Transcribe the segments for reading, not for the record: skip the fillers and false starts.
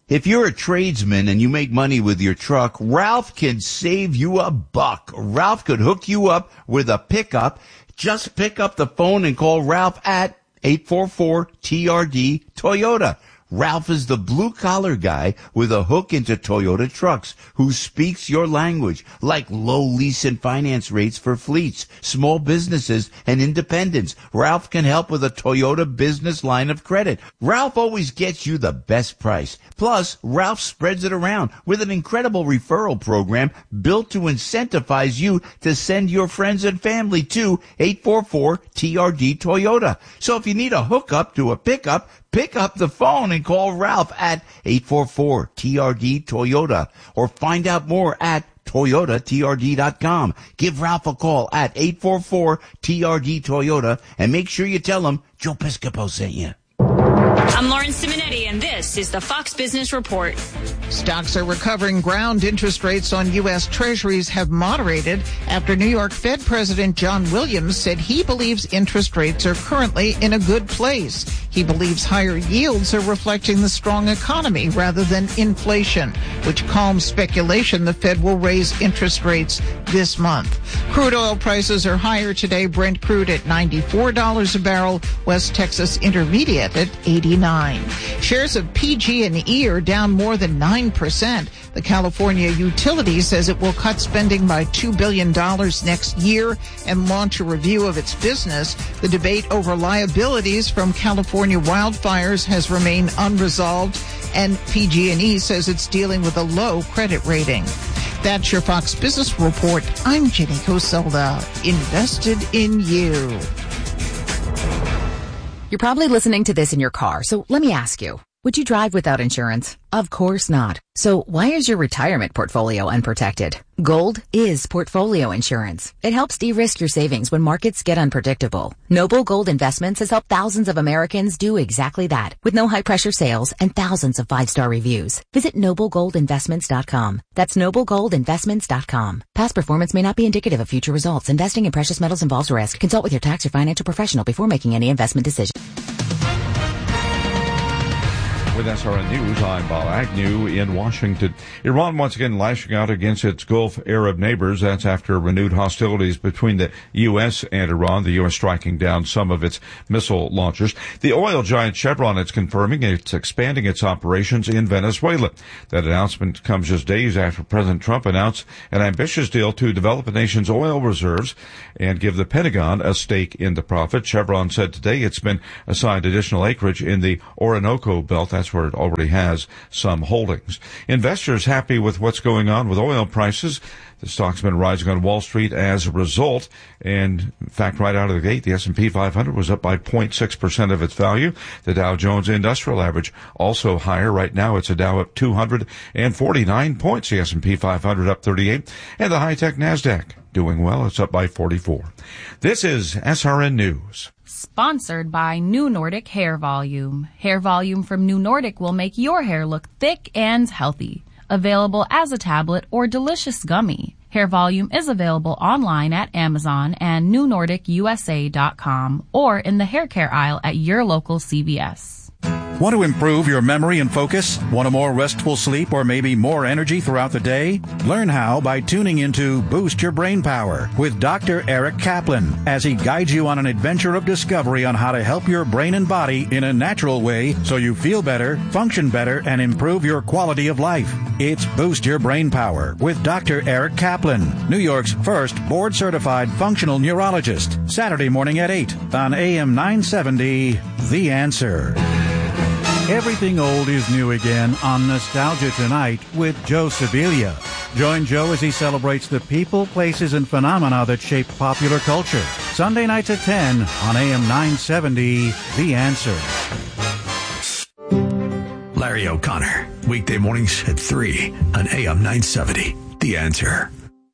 If you're a tradesman and you make money with your truck, Ralph can save you a buck. Ralph could hook you up with a pickup. Just pick up the phone and call Ralph at 844-TRD-TOYOTA. Ralph is the blue-collar guy with a hook into Toyota trucks who speaks your language, like low lease and finance rates for fleets, small businesses, and independents. Ralph can help with a Toyota business line of credit. Ralph always gets you the best price. Plus, Ralph spreads it around with an incredible referral program built to incentivize you to send your friends and family to 844-TRD-TOYOTA. So if you need a hookup to a pickup, pick up the phone and call Ralph at 844-TRD-TOYOTA or find out more at ToyotaTRD.com. Give Ralph a call at 844-TRD-TOYOTA and make sure you tell him Joe Piscopo sent you. I'm Lauren Simonetti, and this is the Fox Business Report. Stocks are recovering ground. Interest rates on U.S. Treasuries have moderated after New York Fed President John Williams said he believes interest rates are currently in a good place. He believes higher yields are reflecting the strong economy rather than inflation, which calms speculation the Fed will raise interest rates this month. Crude oil prices are higher today. Brent crude at $94 a barrel, West Texas Intermediate at $89. Shares of PG&E are down more than 9%. The California utility says it will cut spending by $2 billion next year and launch a review of its business. The debate over liabilities from California wildfires has remained unresolved, and PG&E says it's dealing with a low credit rating. That's your Fox Business Report. I'm Jenny Coselda, invested in you. You're probably listening to this in your car, so let me ask you, would you drive without insurance? Of course not. So why is your retirement portfolio unprotected? Gold is portfolio insurance. It helps de-risk your savings when markets get unpredictable. Noble Gold Investments has helped thousands of Americans do exactly that, with no high-pressure sales and thousands of 5-star reviews. Visit NobleGoldInvestments.com. That's NobleGoldInvestments.com. Past performance may not be indicative of future results. Investing in precious metals involves risk. Consult with your tax or financial professional before making any investment decision. With SRN News, I'm Bob Agnew in Washington. Iran once again lashing out against its Gulf Arab neighbors. That's after renewed hostilities between the U.S. and Iran, the U.S. striking down some of its missile launchers. The oil giant Chevron is confirming it's expanding its operations in Venezuela. That announcement comes just days after President Trump announced an ambitious deal to develop the nation's oil reserves and give the Pentagon a stake in the profit. Chevron said today it's been assigned additional acreage in the Orinoco Belt. That's where it already has some holdings. Investors happy with what's going on with oil prices. The stock's been rising on Wall Street as a result. And in fact, right out of the gate, the S&P 500 was up by 0.6% of its value. The Dow Jones Industrial Average also higher. Right now, it's a Dow up 249 points. The S&P 500 up 38. And the high-tech NASDAQ doing well. It's up by 44. This is SRN News. Sponsored by New Nordic Hair Volume. Hair Volume from New Nordic will make your hair look thick and healthy. Available as a tablet or delicious gummy. Hair Volume is available online at Amazon and NewNordicUSA.com or in the hair care aisle at your local CVS. Want to improve your memory and focus? Want a more restful sleep or maybe more energy throughout the day? Learn how by tuning into Boost Your Brain Power with Dr. Eric Kaplan as he guides you on an adventure of discovery on how to help your brain and body in a natural way so you feel better, function better, and improve your quality of life. It's Boost Your Brain Power with Dr. Eric Kaplan, New York's first board-certified functional neurologist. Saturday morning at 8 on AM 970, The Answer. Everything old is new again on Nostalgia Tonight with Joe Sibilia. Join Joe as he celebrates the people, places, and phenomena that shaped popular culture. Sunday nights at 10 on AM 970, The Answer. Larry O'Connor, weekday mornings at 3 on AM 970, The Answer.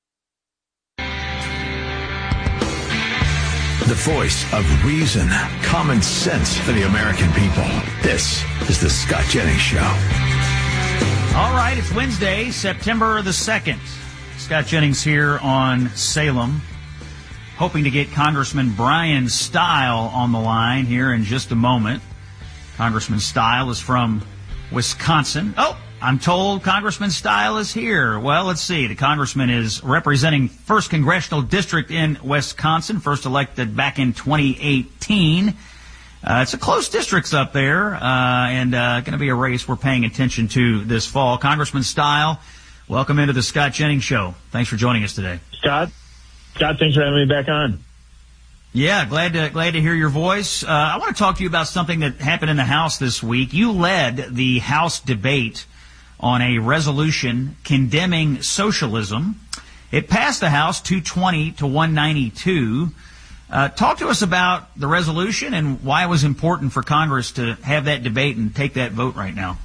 The voice of reason, common sense for the American people. This is the Scott Jennings Show. All right, it's Wednesday, September the 2nd. Scott Jennings here on Salem. Hoping to get Congressman Brian Stile on the line here in just a moment. Congressman Stile is from Wisconsin. Oh, I'm told Congressman Stile is here. Well, let's see. The congressman is representing 1st Congressional District in Wisconsin, first elected back in 2018. It's a close districts up there, and going to be a race we're paying attention to this fall. Congressman Stile, welcome into the Scott Jennings Show. Thanks for joining us today. Scott, thanks for having me back on. Yeah, glad to hear your voice. I want to talk to you about something that happened in the House this week. You led the House debate on a resolution condemning socialism. It passed the House 220 to 192. Talk to us about the resolution and why it was important for Congress to have that debate and take that vote right now.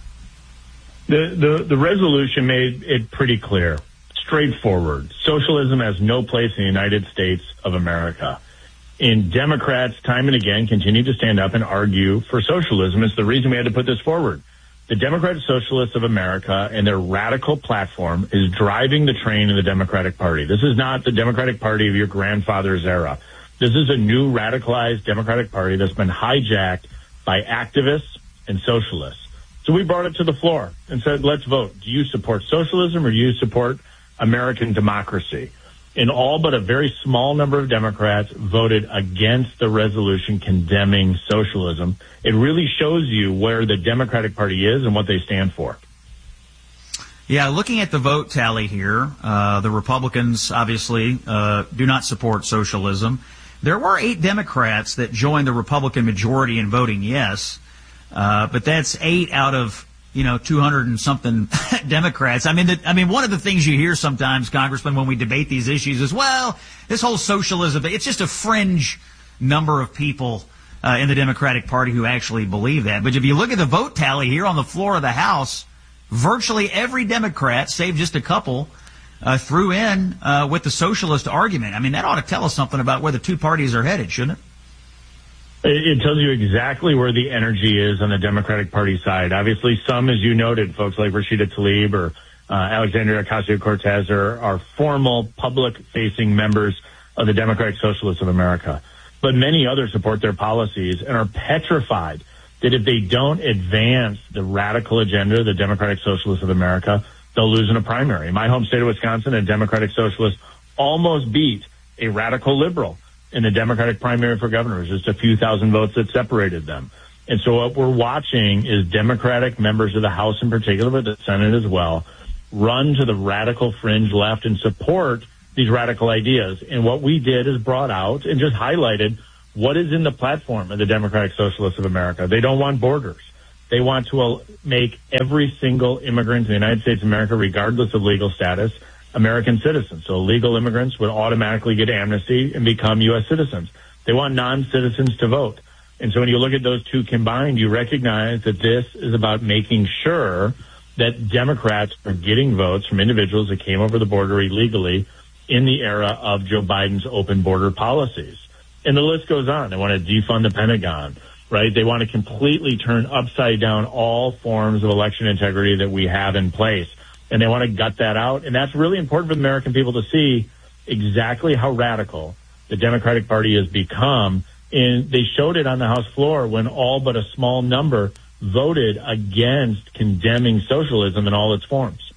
The resolution made it pretty clear, straightforward. Socialism has no place in the United States of America. And Democrats, time and again, continue to stand up and argue for socialism. It's the reason we had to put this forward. The Democratic Socialists of America and their radical platform is driving the train in the Democratic Party. This is not the Democratic Party of your grandfather's era. This is a new radicalized Democratic Party that's been hijacked by activists and socialists. So we brought it to the floor and said, let's vote. Do you support socialism or do you support American democracy? And all but a very small number of Democrats voted against the resolution condemning socialism. It really shows you where the Democratic Party is and what they stand for. Yeah, looking at the vote tally here, the Republicans obviously do not support socialism. There were 8 Democrats that joined the Republican majority in voting yes, but that's 8 out of 200 and something Democrats. I mean, one of the things you hear sometimes, Congressman, when we debate these issues is, well, this whole socialism, it's just a fringe number of people in the Democratic Party who actually believe that. But if you look at the vote tally here on the floor of the House, virtually every Democrat, save just a couple, threw in with the socialist argument. I mean, that ought to tell us something about where the two parties are headed, shouldn't it? It tells you exactly where the energy is on the Democratic Party side. Obviously, some, as you noted, folks like Rashida Tlaib or Alexandria Ocasio-Cortez are formal, public-facing members of the Democratic Socialists of America. But many others support their policies and are petrified that if they don't advance the radical agenda of the Democratic Socialists of America, they'll lose in a primary. In my home state of Wisconsin, a Democratic Socialist almost beat a radical liberal in the Democratic primary for governor. Just a few thousand votes that separated them. And so what we're watching is Democratic members of the House in particular, but the Senate as well, run to the radical fringe left and support these radical ideas. And what we did is brought out and just highlighted what is in the platform of the Democratic Socialists of America. They don't want borders. They want to make every single immigrant in the United States of America, regardless of legal status, American citizens. So illegal immigrants would automatically get amnesty and become U.S. citizens. They want non-citizens to vote. And so when you look at those two combined, you recognize that this is about making sure that Democrats are getting votes from individuals that came over the border illegally in the era of Joe Biden's open border policies. And the list goes on. They want to defund the Pentagon, right? They want to completely turn upside down all forms of election integrity that we have in place. And they want to gut that out. And that's really important for the American people to see exactly how radical the Democratic Party has become. And they showed it on the House floor when all but a small number voted against condemning socialism in all its forms.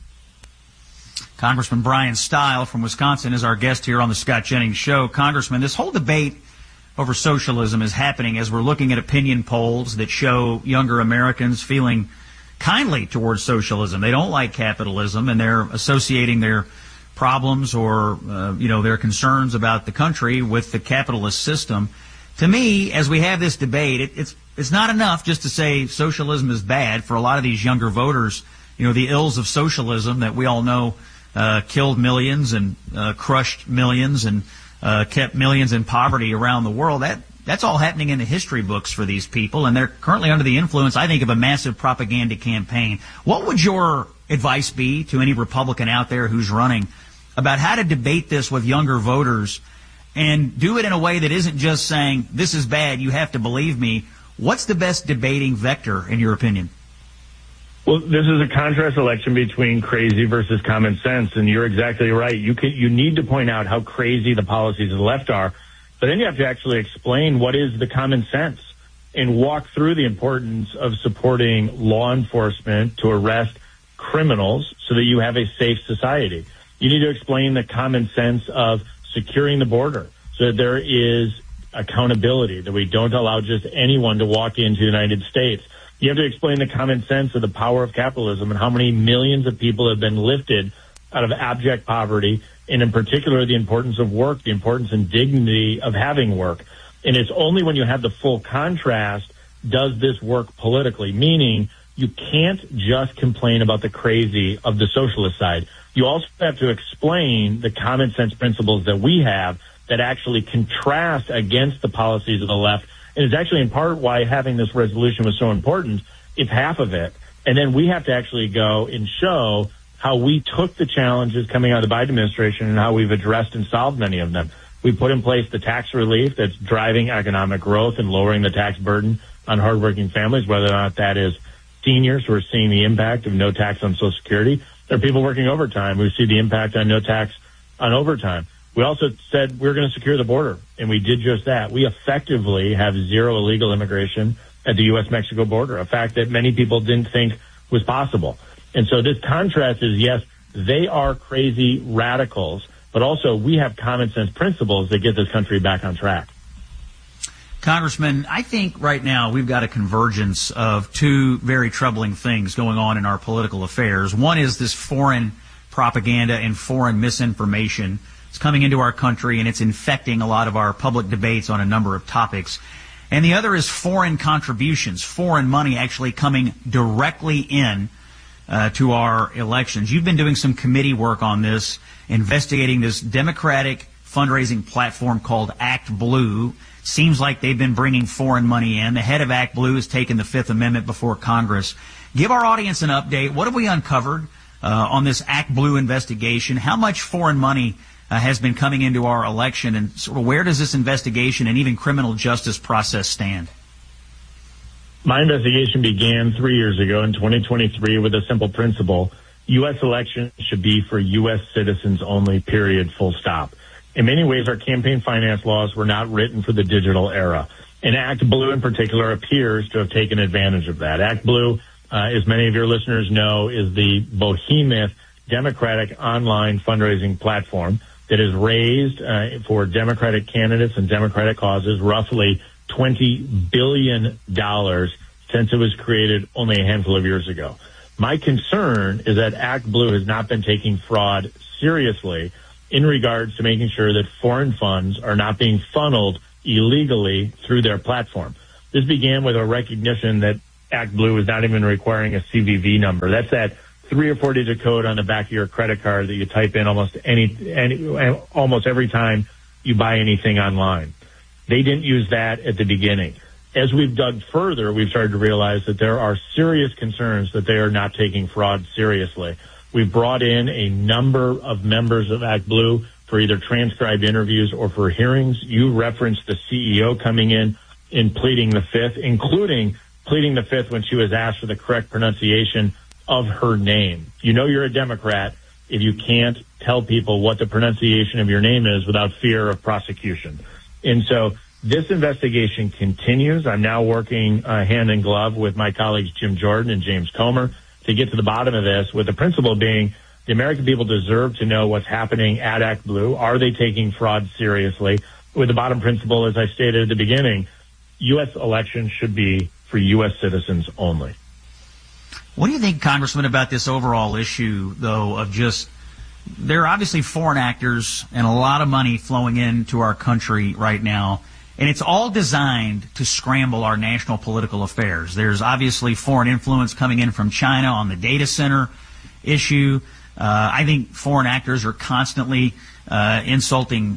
Congressman Brian Stile from Wisconsin is our guest here on the Scott Jennings Show. Congressman, this whole debate over socialism is happening as we're looking at opinion polls that show younger Americans feeling kindly towards socialism. They don't like capitalism, and they're associating their problems or their concerns about the country with the capitalist system. To me, as we have this debate, it's not enough just to say socialism is bad. For a lot of these younger voters, the ills of socialism that we all know killed millions and crushed millions and kept millions in poverty around the world. That's all happening in the history books for these people, and they're currently under the influence, I think, of a massive propaganda campaign. What would your advice be to any Republican out there who's running about how to debate this with younger voters and do it in a way that isn't just saying, this is bad, you have to believe me? What's the best debating vector, in your opinion? Well, this is a contrast election between crazy versus common sense, and you're exactly right. You need to point out how crazy the policies of the left are, but then you have to actually explain what is the common sense and walk through the importance of supporting law enforcement to arrest criminals so that you have a safe society. You need to explain the common sense of securing the border so that there is accountability, that we don't allow just anyone to walk into the United States. You have to explain the common sense of the power of capitalism and how many millions of people have been lifted out of abject poverty, and in particular, the importance of work, the importance and dignity of having work. And it's only when you have the full contrast does this work politically, meaning you can't just complain about the crazy of the socialist side. You also have to explain the common sense principles that we have that actually contrast against the policies of the left. And it's actually in part why having this resolution was so important. It's half of it. And then we have to actually go and show how we took the challenges coming out of the Biden administration and how we've addressed and solved many of them. We put in place the tax relief that's driving economic growth and lowering the tax burden on hardworking families, whether or not that is seniors who are seeing the impact of no tax on Social Security, or people working overtime who see the impact on no tax on overtime. We also said we're going to secure the border, and we did just that. We effectively have zero illegal immigration at the U.S.-Mexico border, a fact that many people didn't think was possible. And so this contrast is, yes, they are crazy radicals, but also we have common sense principles that get this country back on track. Congressman, I think right now we've got a convergence of two very troubling things going on in our political affairs. One is this foreign propaganda and foreign misinformation. It's coming into our country, and it's infecting a lot of our public debates on a number of topics. And the other is foreign contributions, foreign money actually coming directly in to our elections. You've been doing some committee work on this, investigating this Democratic fundraising platform called Act Blue. Seems like they've been bringing foreign money in. The head of Act Blue has taken the Fifth Amendment before Congress. Give our audience an update. What have we uncovered on this Act Blue investigation? How much foreign money has been coming into our election, and sort of where does this investigation and even criminal justice process stand? My investigation began 3 years ago in 2023 with a simple principle. U.S. elections should be for U.S. citizens only, period, full stop. In many ways, our campaign finance laws were not written for the digital era. And Act Blue in particular appears to have taken advantage of that. Act Blue, as many of your listeners know, is the behemoth Democratic online fundraising platform that has raised for Democratic candidates and Democratic causes roughly $20 billion since it was created only a handful of years ago. My concern is that Act Blue has not been taking fraud seriously in regards to making sure that foreign funds are not being funneled illegally through their platform. This began with a recognition that Act Blue is not even requiring a CVV number. That's that 3 or 4 digit code on the back of your credit card that you type in almost every time you buy anything online. They didn't use that at the beginning. As we've dug further, we've started to realize that there are serious concerns that they are not taking fraud seriously. We've brought in a number of members of Act Blue for either transcribed interviews or for hearings. You referenced the CEO coming in pleading the fifth, including pleading the fifth when she was asked for the correct pronunciation of her name. You know you're a Democrat if you can't tell people what the pronunciation of your name is without fear of prosecution. And so this investigation continues. I'm now working hand in glove with my colleagues Jim Jordan and James Comer to get to the bottom of this, with the principle being the American people deserve to know what's happening at Act Blue. Are they taking fraud seriously? With the bottom principle, as I stated at the beginning, U.S. elections should be for U.S. citizens only. What do you think, Congressman, about this overall issue, though, of just there are obviously foreign actors and a lot of money flowing into our country right now, and it's all designed to scramble our national political affairs. There's obviously foreign influence coming in from China on the data center issue. I think foreign actors are constantly injecting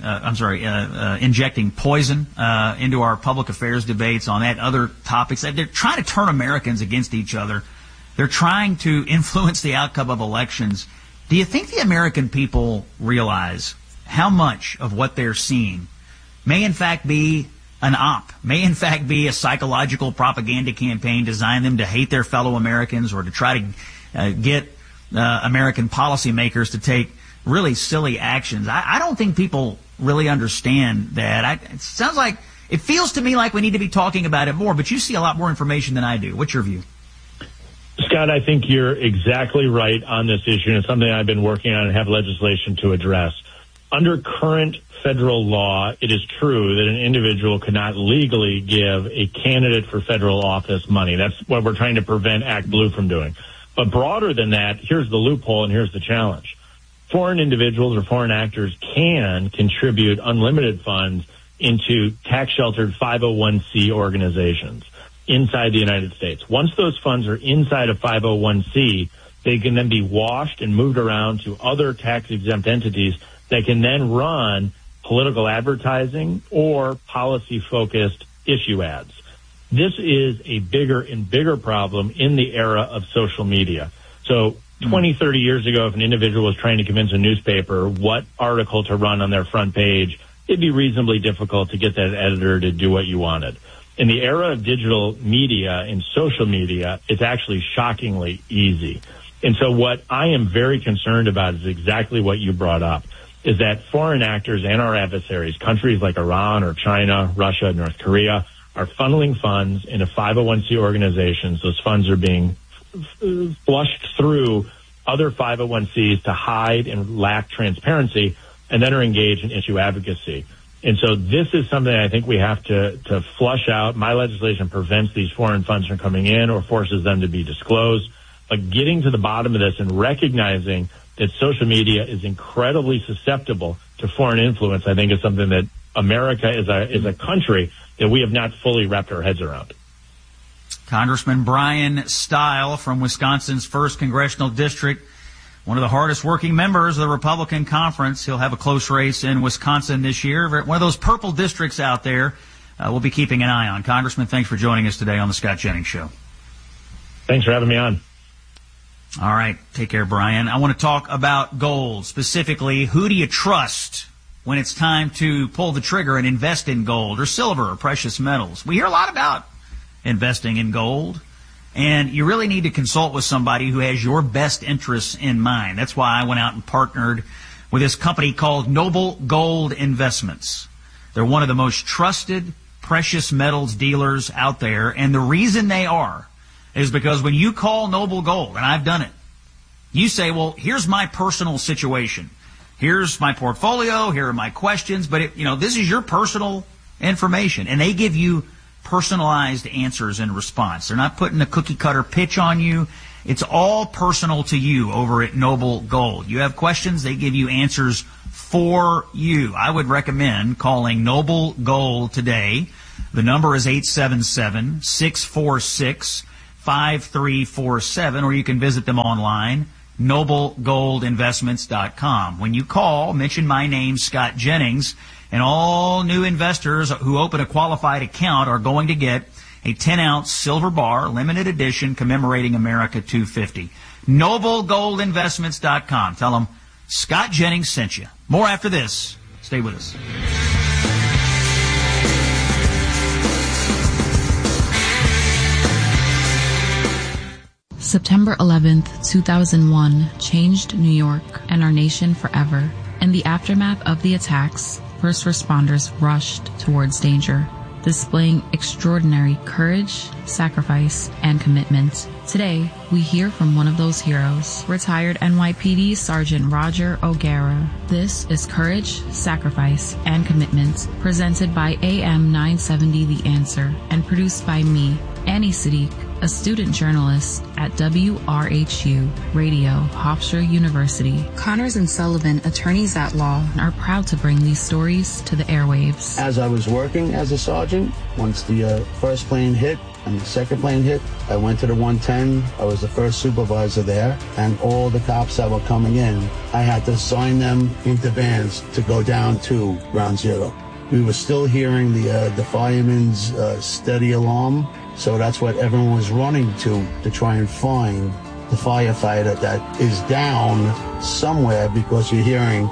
poison into our public affairs debates on that, other topics. They're trying to turn Americans against each other. They're trying to influence the outcome of elections. Do you think the American people realize how much of what they're seeing may in fact be an op, may in fact be a psychological propaganda campaign designed them to hate their fellow Americans or to try to get American policymakers to take really silly actions? I don't think people really understand that. It feels to me like we need to be talking about it more, but you see a lot more information than I do. What's your view? Scott, I think you're exactly right on this issue, and it's something I've been working on and have legislation to address. Under current federal law, it is true that an individual cannot legally give a candidate for federal office money. That's what we're trying to prevent Act Blue from doing. But broader than that, here's the loophole and here's the challenge. Foreign individuals or foreign actors can contribute unlimited funds into tax-sheltered 501c organizations inside the United States. Once those funds are inside a 501c, they can then be washed and moved around to other tax-exempt entities that can then run political advertising or policy-focused issue ads. This is a bigger and bigger problem in the era of social media. So 20, 30 years ago, if an individual was trying to convince a newspaper what article to run on their front page, it'd be reasonably difficult to get that editor to do what you wanted. In the era of digital media and social media, it's actually shockingly easy. And so what I am very concerned about is exactly what you brought up, is that foreign actors and our adversaries, countries like Iran or China, Russia, North Korea, are funneling funds into 501c organizations. Those funds are being flushed through other 501cs to hide and lack transparency, and then are engaged in issue advocacy. And so this is something I think we have to flush out. My legislation prevents these foreign funds from coming in or forces them to be disclosed. But getting to the bottom of this and recognizing that social media is incredibly susceptible to foreign influence, I think is something that America is a country that we have not fully wrapped our heads around. Congressman Brian Stile from Wisconsin's 1st Congressional District, one of the hardest working members of the Republican Conference. He'll have a close race in Wisconsin this year. One of those purple districts out there we'll be keeping an eye on. Congressman, thanks for joining us today on the Scott Jennings Show. Thanks for having me on. All right. Take care, Brian. I want to talk about gold. Specifically, who do you trust when it's time to pull the trigger and invest in gold or silver or precious metals? We hear a lot about investing in gold, and you really need to consult with somebody who has your best interests in mind. That's why I went out and partnered with this company called Noble Gold Investments. They're one of the most trusted precious metals dealers out there, and the reason they are is because when you call Noble Gold, and I've done it, you say, well, here's my personal situation. Here's my portfolio. Here are my questions. But, this is your personal information, and they give you personalized answers in response. They're not putting a cookie-cutter pitch on you. It's all personal to you over at Noble Gold. You have questions, they give you answers for you. I would recommend calling Noble Gold today. The number is 877-646-5347, or you can visit them online, noblegoldinvestments.com. When you call, mention my name, Scott Jennings, and all new investors who open a qualified account are going to get a 10-ounce silver bar, limited edition, commemorating America 250. NobleGoldInvestments.com. Tell them Scott Jennings sent you. More after this. Stay with us. September 11th, 2001 changed New York and our nation forever. In the aftermath of the attacks, first responders rushed towards danger, displaying extraordinary courage, sacrifice, and commitment. Today, we hear from one of those heroes, retired NYPD Sergeant Roger O'Gara. This is Courage, Sacrifice, and Commitment, presented by AM 970 The Answer, and produced by me, Annie Siddiq, a student journalist at WRHU Radio, Hofstra University. Connors and Sullivan, attorneys at law, are proud to bring these stories to the airwaves. As I was working as a sergeant, once the first plane hit and the second plane hit, I went to the 110. I was the first supervisor there, and all the cops that were coming in, I had to sign them into vans to go down to Ground Zero. We were still hearing the fireman's steady alarm. So that's what everyone was running to try and find the firefighter that is down somewhere, because you're hearing,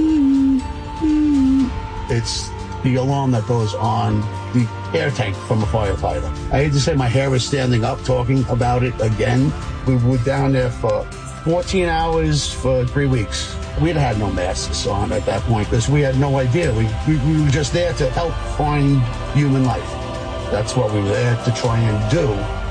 it's the alarm that goes on the air tank from a firefighter. I hate to say my hair is standing up talking about it again. We were down there for 14 hours for 3 weeks. We'd had no masks on at that point because we had no idea. We were just there to help find human life. That's what we were there to try and do.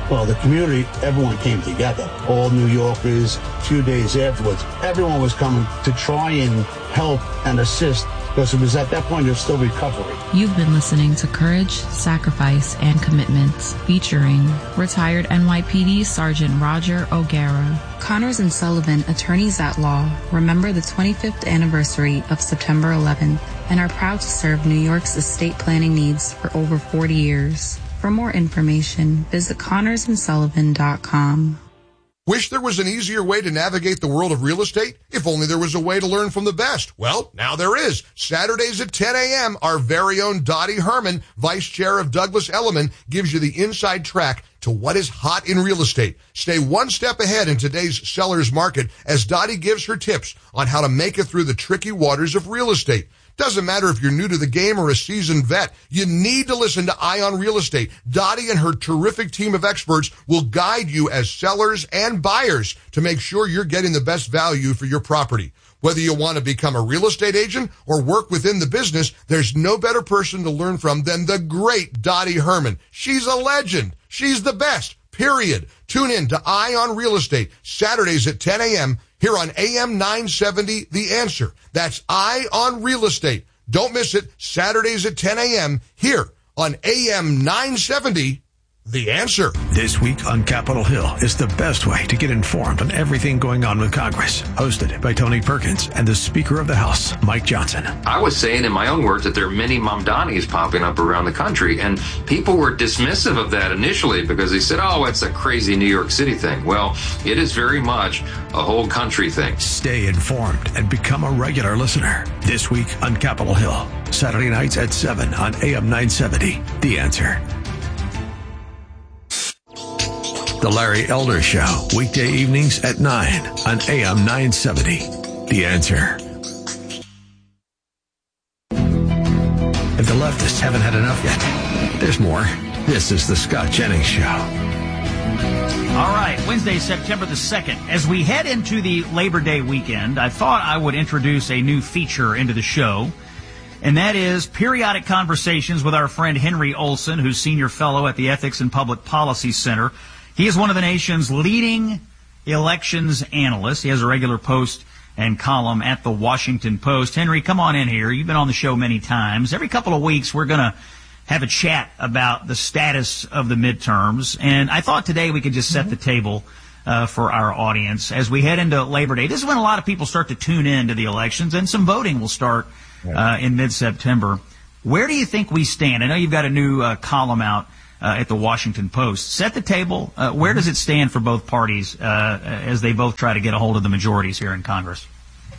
Well, the community, everyone came together. All New Yorkers, a few days afterwards, everyone was coming to try and help and assist, because it was at that point there's still recovery. You've been listening to Courage, Sacrifice, and Commitment, featuring retired NYPD Sergeant Roger O'Gara. Connors and Sullivan, attorneys at law, remember the 25th anniversary of September 11th and are proud to serve New York's estate planning needs for over 40 years. For more information, visit ConnorsandSullivan.com. Wish there was an easier way to navigate the world of real estate? If only there was a way to learn from the best. Well, now there is. Saturdays at 10 a.m., our very own Dottie Herman, Vice Chair of Douglas Elliman, gives you the inside track to what is hot in real estate. Stay one step ahead in today's seller's market as Dottie gives her tips on how to make it through the tricky waters of real estate. Doesn't matter if you're new to the game or a seasoned vet, you need to listen to Eye on Real Estate. Dottie and her terrific team of experts will guide you as sellers and buyers to make sure you're getting the best value for your property. Whether you want to become a real estate agent or work within the business, there's no better person to learn from than the great Dottie Herman. She's a legend. She's the best, period. Tune in to Eye on Real Estate, Saturdays at 10 a.m., here on AM 970, The Answer. That's Eye on Real Estate. Don't miss it, Saturdays at 10 a.m. here on AM 970, The Answer. This week on Capitol Hill is the best way to get informed on everything going on with Congress. Hosted by Tony Perkins and the Speaker of the House, Mike Johnson. I was saying in my own words that there are many Mamdanis popping up around the country, and people were dismissive of that initially because they said, oh, it's a crazy New York City thing. Well, it is very much a whole country thing. Stay informed and become a regular listener. This week on Capitol Hill, Saturday nights at 7 on AM 970, The Answer. The Larry Elder Show, weekday evenings at 9 on AM 970. The Answer. If the leftists haven't had enough yet, there's more. This is the Scott Jennings Show. All right, Wednesday, September the 2nd. As we head into the Labor Day weekend, I thought I would introduce a new feature into the show, and that is periodic conversations with our friend Henry Olson, who's senior fellow at the Ethics and Public Policy Center. He is one of the nation's leading elections analysts. He has a regular post and column at the Washington Post. Henry, come on in here. You've been on the show many times. Every couple of weeks, we're going to have a chat about the status of the midterms. And I thought today we could just set the table for our audience as we head into Labor Day. This is when a lot of people start to tune in to the elections, and some voting will start in mid-September. Where do you think we stand? I know you've got a new column out at the Washington Post. Set the table. Where does it stand for both parties as they both try to get a hold of the majorities here in Congress?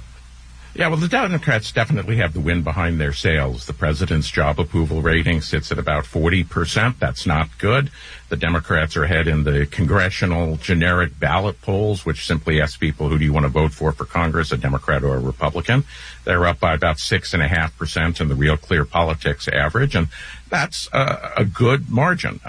Yeah, well, the Democrats definitely have the wind behind their sails. The president's job approval rating sits at about 40%. That's not good. The Democrats are ahead in the congressional generic ballot polls, which simply ask people, who do you want to vote for Congress, a Democrat or a Republican? They're up by about 6.5% in the Real Clear Politics average, and that's a good margin.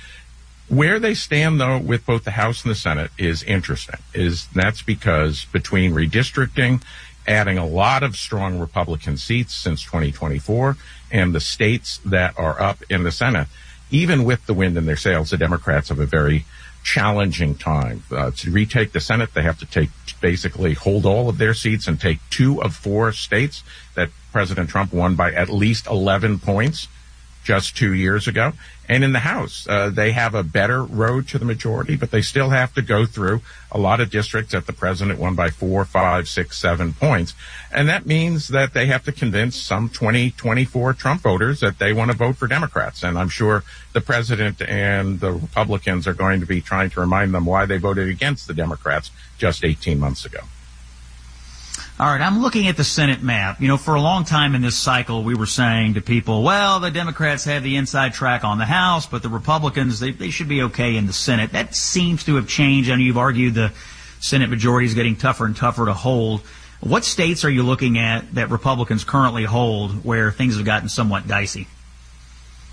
Where they stand, though, with both the House and the Senate is interesting. That's because between redistricting, adding a lot of strong Republican seats since 2024, and the states that are up in the Senate, even with the wind in their sails, the Democrats have a very challenging time. To retake the Senate, they have to basically hold all of their seats and take 2 of 4 states that President Trump won by at least 11 points just 2 years ago. And in the House, they have a better road to the majority, but they still have to go through a lot of districts that the president won by 4, 5, 6, 7 points. And that means that they have to convince some 24 Trump voters that they want to vote for Democrats. And I'm sure the president and the Republicans are going to be trying to remind them why they voted against the Democrats just 18 months ago. All right, I'm looking at the Senate map. You know, for a long time in this cycle, we were saying to people, well, the Democrats have the inside track on the House, but the Republicans, they should be okay in the Senate. That seems to have changed. I know you've argued the Senate majority is getting tougher and tougher to hold. What states are you looking at that Republicans currently hold where things have gotten somewhat dicey?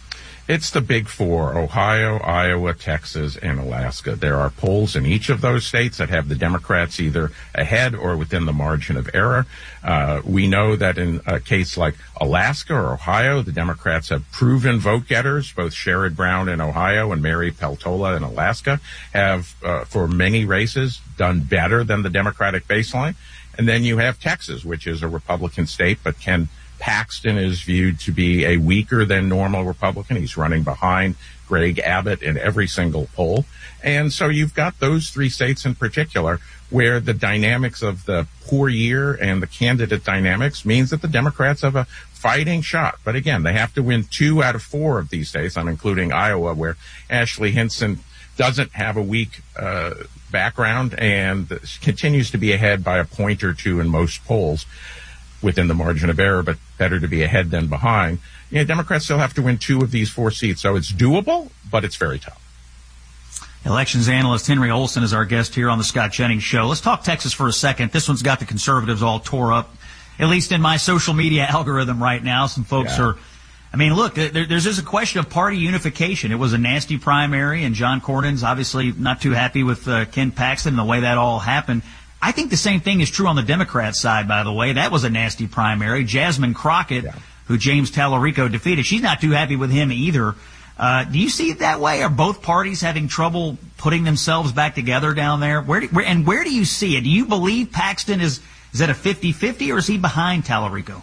It's the big four: Ohio, Iowa, Texas, and Alaska. There are polls in each of those states that have the Democrats either ahead or within the margin of error. We know that in a case like Alaska or Ohio, the Democrats have proven vote getters. Both Sherrod Brown in Ohio and Mary Peltola in Alaska have, for many races, done better than the Democratic baseline. And then you have Texas, which is a Republican state, but Ken Paxton is viewed to be a weaker than normal Republican. He's running behind Greg Abbott in every single poll. And so you've got those three states in particular where the dynamics of the poor year and the candidate dynamics means that the Democrats have a fighting shot. But again, they have to win 2 out of 4 of these states. I'm including Iowa, where Ashley Hinson doesn't have a weak background and continues to be ahead by a point or two in most polls within the margin of error, but better to be ahead than behind. Democrats still have to win 2 of these 4 seats, so it's doable, but it's very tough. Elections analyst Henry Olsen is our guest here on the Scott Jennings Show. Let's talk Texas for a second. This one's got the conservatives all tore up, at least in my social media algorithm right now. Some folks are, I mean, look, there's just a question of party unification. It was a nasty primary, and John Cornyn's obviously not too happy with Ken Paxton and the way that all happened. I think the same thing is true on the Democrat side, by the way. That was a nasty primary. Jasmine Crockett, who James Tallarico defeated, she's not too happy with him either. Do you see it that way? Are both parties having trouble putting themselves back together down there? Where do you see it? Do you believe Paxton is at a 50-50, or is he behind Tallarico?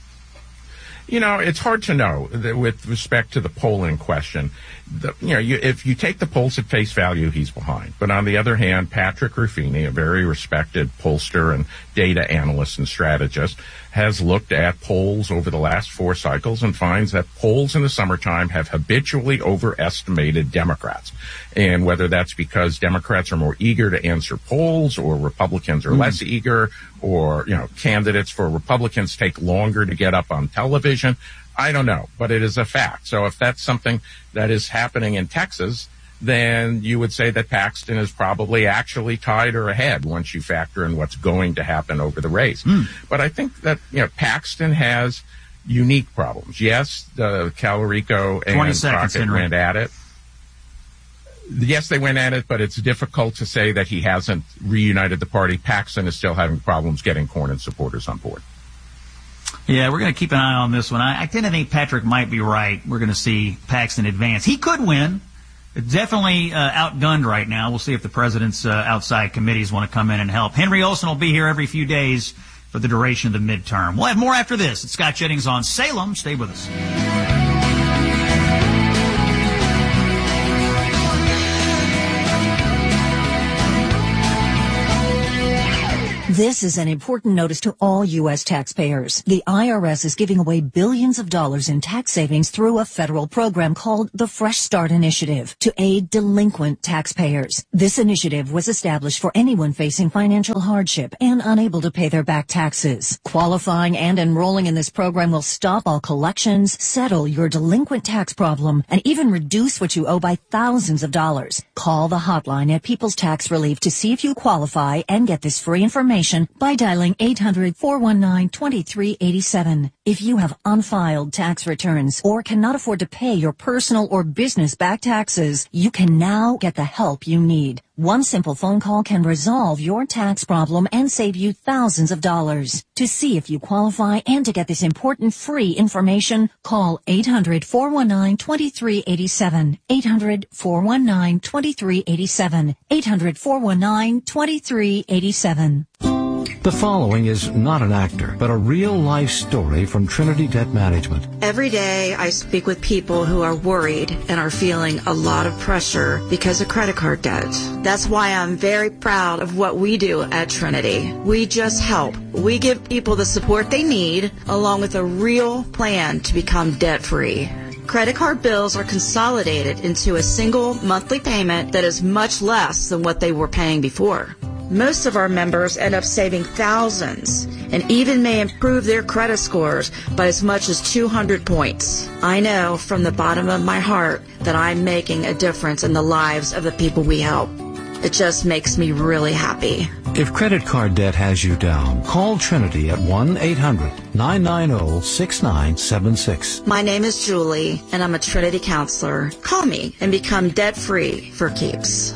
It's hard to know with respect to the polling question. If you take the polls at face value, he's behind. But on the other hand, Patrick Ruffini, a very respected pollster and data analyst and strategist, has looked at polls over the last 4 cycles and finds that polls in the summertime have habitually overestimated Democrats. And whether that's because Democrats are more eager to answer polls, or Republicans are less eager, or, candidates for Republicans take longer to get up on television, I don't know, but it is a fact. So if that's something that is happening in Texas, then you would say that Paxton is probably actually tied or ahead once you factor in what's going to happen over the race. But I think that, Paxton has unique problems. Yes, Tallarico and Crockett went at it. Yes, they went at it, but it's difficult to say that he hasn't reunited the party. Paxton is still having problems getting Cornyn supporters on board. Yeah, we're going to keep an eye on this one. I tend to think Patrick might be right. We're going to see Paxton advance. He could win. It's definitely outgunned right now. We'll see if the president's outside committees want to come in and help. Henry Olsen will be here every few days for the duration of the midterm. We'll have more after this. It's Scott Jennings on Salem. Stay with us. This is an important notice to all U.S. taxpayers. The IRS is giving away billions of dollars in tax savings through a federal program called the Fresh Start Initiative to aid delinquent taxpayers. This initiative was established for anyone facing financial hardship and unable to pay their back taxes. Qualifying and enrolling in this program will stop all collections, settle your delinquent tax problem, and even reduce what you owe by thousands of dollars. Call the hotline at People's Tax Relief to see if you qualify and get this free information by dialing 800-419-2387. If you have unfiled tax returns or cannot afford to pay your personal or business back taxes, you can now get the help you need. One simple phone call can resolve your tax problem and save you thousands of dollars. To see if you qualify and to get this important free information, call 800-419-2387. 800-419-2387. 800-419-2387. The following is not an actor, but a real-life story from Trinity Debt Management. Every day I speak with people who are worried and are feeling a lot of pressure because of credit card debt. That's why I'm very proud of what we do at Trinity. We just help. We give people the support they need, along with a real plan to become debt-free. Credit card bills are consolidated into a single monthly payment that is much less than what they were paying before. Most of our members end up saving thousands and even may improve their credit scores by as much as 200 points. I know from the bottom of my heart that I'm making a difference in the lives of the people we help. It just makes me really happy. If credit card debt has you down, call Trinity at 1-800-990-6976. My name is Julie, and I'm a Trinity counselor. Call me and become debt-free for keeps.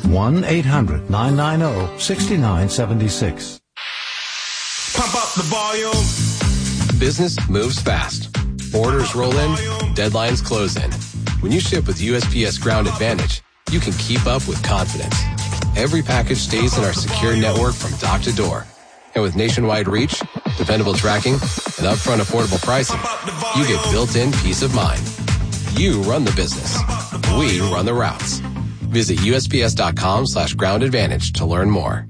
1-800-990-6976. Pump up the volume. Business moves fast. Orders roll in, deadlines close in. When you ship with USPS Ground Advantage, you can keep up with confidence. Every package stays in our secure network from dock to door. And with nationwide reach, dependable tracking, and upfront affordable pricing, you get built-in peace of mind. You run the business. We run the routes. Visit USPS.com/Ground Advantage to learn more.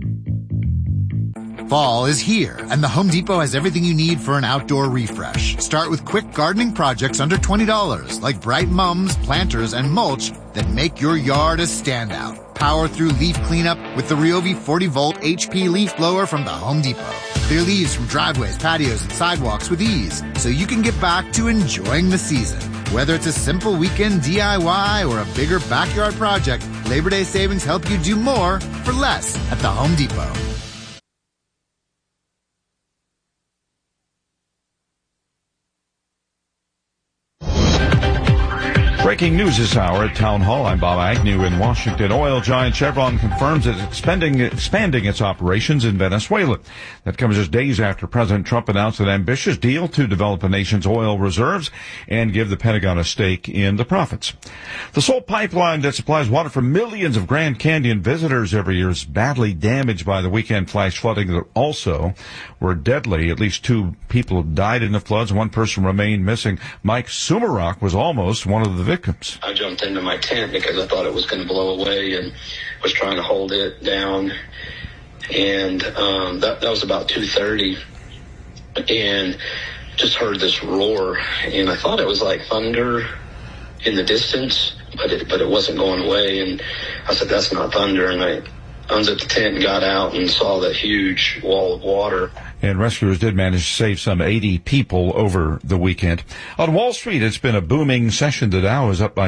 Fall is here, and the Home Depot has everything you need for an outdoor refresh. Start with quick gardening projects under $20, like bright mums, planters, and mulch that make your yard a standout. Power through leaf cleanup with the Ryobi 40-volt HP leaf blower from the Home Depot. Clear leaves from driveways, patios, and sidewalks with ease, so you can get back to enjoying the season. Whether it's a simple weekend DIY or a bigger backyard project, Labor Day savings help you do more for less at the Home Depot. Breaking news this hour at Town Hall. I'm Bob Agnew in Washington. Oil giant Chevron confirms it's expanding its operations in Venezuela. That comes just days after President Trump announced an ambitious deal to develop the nation's oil reserves and give the Pentagon a stake in the profits. The sole pipeline that supplies water for millions of Grand Canyon visitors every year is badly damaged by the weekend flash flooding that also were deadly. At least 2 people died in the floods. 1 person remained missing. Mike Sumarock was almost one of the victims. I jumped into my tent because I thought it was going to blow away and was trying to hold it down. And that was about 2:30, and just heard this roar, and I thought it was like thunder in the distance, but it wasn't going away. And I said, "That's not thunder." And I unzipped the tent and got out and saw that huge wall of water. And rescuers did manage to save some 80 people over the weekend. On Wall Street, it's been a booming session. The Dow is up by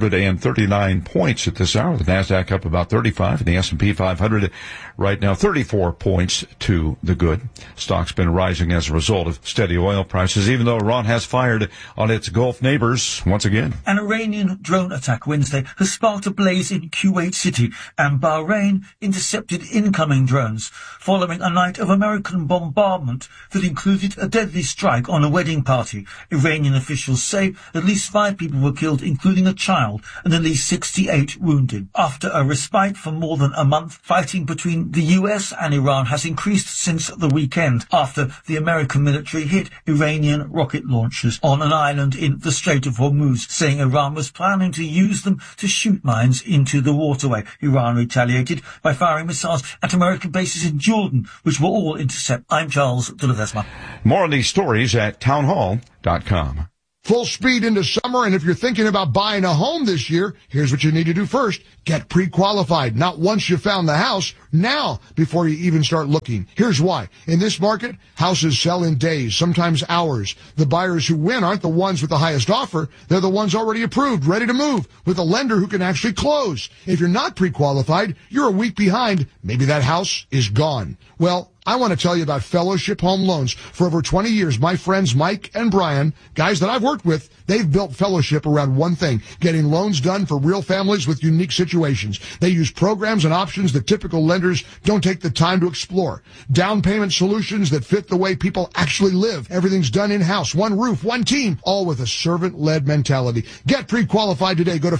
239 points at this hour. The Nasdaq up about 35, and the S&P 500 right now 34 points to the good. Stock's been rising as a result of steady oil prices, even though Iran has fired on its Gulf neighbors once again. An Iranian drone attack Wednesday has sparked a blaze in Kuwait City, and Bahrain intercepted incoming drones following a night of American bombardment that included a deadly strike on a wedding party. Iranian officials say at least 5 people were killed, including a child, and at least 68 wounded. After a respite for more than a month, fighting between the US and Iran has increased since the weekend after the American military hit Iranian rocket launchers on an island in the Strait of Hormuz, saying Iran was planning to use them to shoot mines into the waterway. Iran retaliated by firing missiles at American bases in Jordan, which were all intercepted. I'm Charles de Ledesma. More on these stories at townhall.com. Full speed into summer, and if you're thinking about buying a home this year, here's what you need to do first. Get pre-qualified. Not once you found the house, now, before you even start looking. Here's why. In this market, houses sell in days, sometimes hours. The buyers who win aren't the ones with the highest offer. They're the ones already approved, ready to move, with a lender who can actually close. If you're not pre-qualified, you're a week behind. Maybe that house is gone. Well, I want to tell you about Fellowship Home Loans. For over 20 years, my friends Mike and Brian, guys that I've worked with, they've built Fellowship around one thing, getting loans done for real families with unique situations. They use programs and options that typical lenders don't take the time to explore. Down payment solutions that fit the way people actually live. Everything's done in-house, one roof, one team, all with a servant-led mentality. Get pre-qualified today. Go to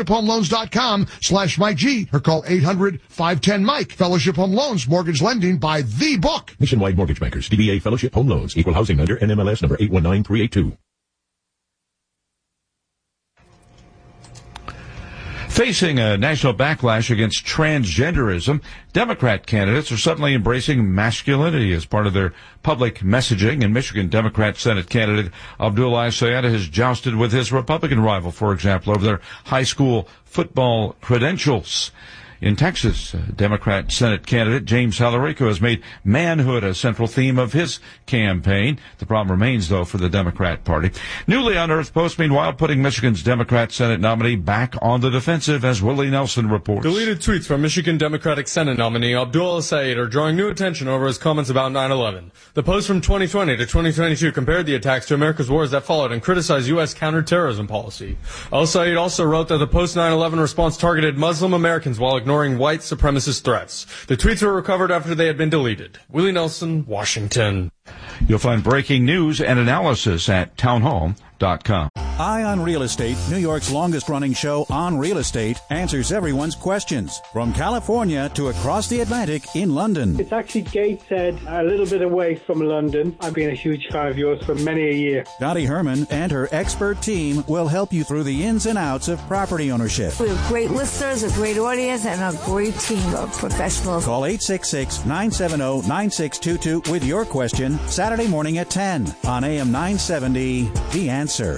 fellowshiphomeloans.com/Mike G or call 800-510-MIKE. Fellowship Home Loans, mortgage lending by the book. Nationwide Mortgage Bankers, DBA Fellowship Home Loans, Equal Housing Lender, NMLS number 819382. Facing a national backlash against transgenderism, Democrat candidates are suddenly embracing masculinity as part of their public messaging. In Michigan, Democrat Senate candidate Abdullah Sayada has jousted with his Republican rival, for example, over their high school football credentials. In Texas, Democrat Senate candidate James Salarico has made manhood a central theme of his campaign. The problem remains, though, for the Democrat Party. Newly unearthed post, meanwhile, putting Michigan's Democrat Senate nominee back on the defensive, as Willie Nelson reports. Deleted tweets from Michigan Democratic Senate nominee Abdul El-Sayed are drawing new attention over his comments about 9/11. The post from 2020 to 2022 compared the attacks to America's wars that followed and criticized U.S. counterterrorism policy. El-Sayed also wrote that the post-9/11 response targeted Muslim Americans while ignoring white supremacist threats. The tweets were recovered after they had been deleted. Willie Nelson, Washington. You'll find breaking news and analysis at townhall.com. Ion Real Estate, New York's longest-running show on real estate, answers everyone's questions. From California to across the Atlantic in London. It's actually Gateshead, a little bit away from London. I've been a huge fan of yours for many a year. Dottie Herman and her expert team will help you through the ins and outs of property ownership. We have great listeners, a great audience, and a great team of professionals. Call 866-970-9622 with your question Saturday morning at 10 on AM 970, The Answer.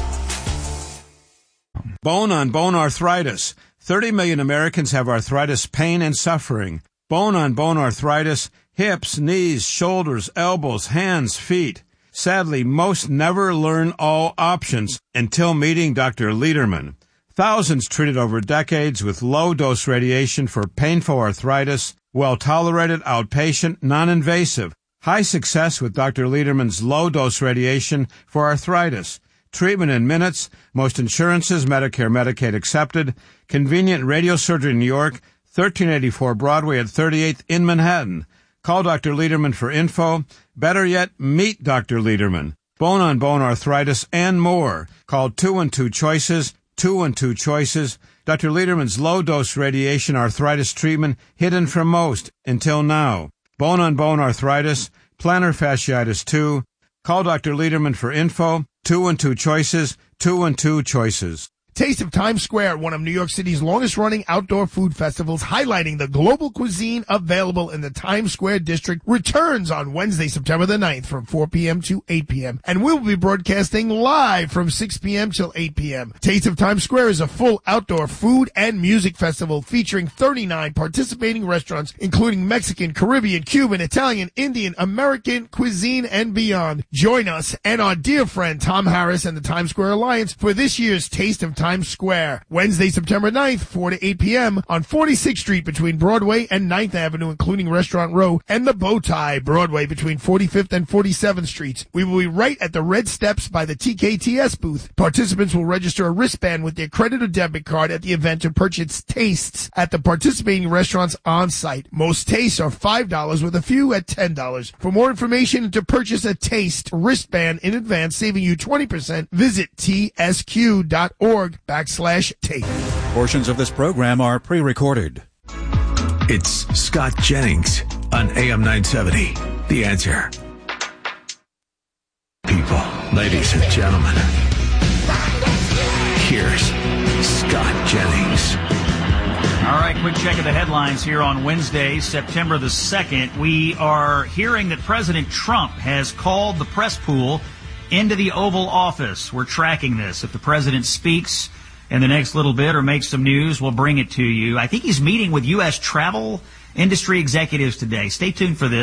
Bone-on-bone arthritis. 30 million Americans have arthritis pain and suffering. Bone-on-bone arthritis, hips, knees, shoulders, elbows, hands, feet. Sadly, most never learn all options until meeting Dr. Lederman. Thousands treated over decades with low-dose radiation for painful arthritis, well-tolerated, outpatient, non-invasive. High success with Dr. Lederman's low-dose radiation for arthritis. Treatment in minutes, most insurances, Medicare, Medicaid accepted. Convenient radiosurgery in New York, 1384 Broadway at 38th in Manhattan. Call Dr. Lederman for info. Better yet, meet Dr. Lederman. Bone-on-bone arthritis and more. Call 212-CHOICES, 212-CHOICES. Dr. Lederman's low-dose radiation arthritis treatment hidden from most until now. Bone-on-bone arthritis, plantar fasciitis 2. Call Dr. Lederman for info. 212-CHOICES, 212-CHOICES. Taste of Times Square, one of New York City's longest-running outdoor food festivals, highlighting the global cuisine available in the Times Square district, returns on Wednesday, September the 9th from 4 p.m. to 8 p.m. And we'll be broadcasting live from 6 p.m. till 8 p.m. Taste of Times Square is a full outdoor food and music festival featuring 39 participating restaurants, including Mexican, Caribbean, Cuban, Italian, Indian, American cuisine, and beyond. Join us and our dear friend Tom Harris and the Times Square Alliance for this year's Taste of Times Square. Wednesday, September 9th, 4 to 8 p.m. on 46th Street between Broadway and 9th Avenue, including Restaurant Row and the Bowtie, Broadway between 45th and 47th Streets. We will be right at the red steps by the TKTS booth. Participants will register a wristband with their credit or debit card at the event to purchase tastes at the participating restaurants on site. Most tastes are $5 with a few at $10. For more information and to purchase a taste wristband in advance, saving you 20%, visit tsq.org/tape. Portions of this program are pre-recorded. It's Scott Jennings on AM 970. The Answer. People, ladies and gentlemen, here's Scott Jennings. All right, quick check of the headlines here on Wednesday, September the 2nd. We are hearing that President Trump has called the press pool into the Oval Office. We're tracking this. If the president speaks in the next little bit or makes some news, we'll bring it to you. I think he's meeting with U.S. travel industry executives today. Stay tuned for this.